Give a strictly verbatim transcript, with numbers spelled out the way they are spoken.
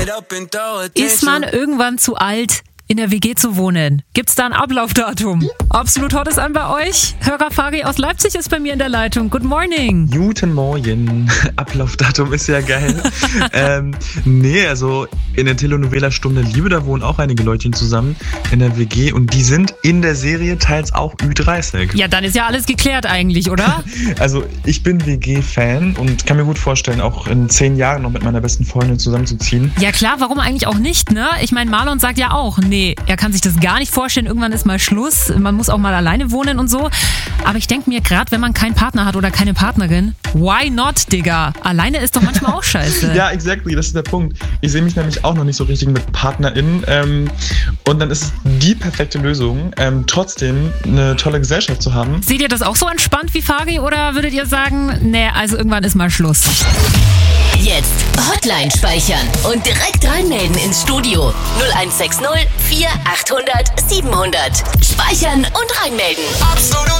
Ist man irgendwann zu alt, in der W G zu wohnen? Gibt's da ein Ablaufdatum? Absolut hot ist an bei euch. Hörer Fari aus Leipzig ist bei mir in der Leitung. Good morning. Guten Morgen. Ablaufdatum ist ja geil. ähm, nee, also in der Telenovela-Stunde Liebe, da wohnen auch einige Leutchen zusammen in der W G und die sind in der Serie teils auch Ü dreißig. Ja, dann ist ja alles geklärt eigentlich, oder? Also ich bin W G-Fan und kann mir gut vorstellen, auch in zehn Jahren noch mit meiner besten Freundin zusammenzuziehen. Ja klar, warum eigentlich auch nicht, ne? Ich meine, Marlon sagt ja auch, nee, er kann sich das gar nicht vorstellen, irgendwann ist mal Schluss, man muss auch mal alleine wohnen und so. Aber ich denke mir, gerade wenn man keinen Partner hat oder keine Partnerin, why not, Digga? Alleine ist doch manchmal auch scheiße. Ja, exactly, das ist der Punkt. Ich sehe mich nämlich auch noch nicht so richtig mit PartnerInnen ähm, und dann ist es die perfekte Lösung, ähm, trotzdem eine tolle Gesellschaft zu haben. Seht ihr das auch so entspannt wie Fari oder würdet ihr sagen, nee, also irgendwann ist mal Schluss? Jetzt Hotline speichern und direkt reinmelden ins Studio. null eins sechs null vier achthundert siebenhundert. Speichern und reinmelden. Absolut